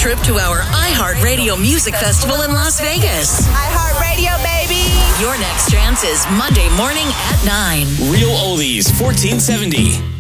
trip to our iHeartRadio Music Festival in Las Vegas. iHeartRadio, baby. Your next chance is Monday morning at 9. Real Oldies 1470.